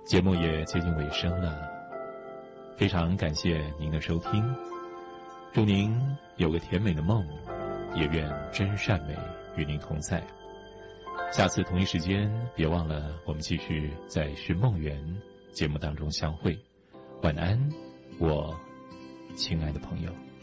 节目也接近尾声了，非常感谢您的收听，祝您有个甜美的梦，也愿真善美与您同在。下次同一时间别忘了我们继续在寻梦园节目当中相会。晚安，我亲爱的朋友。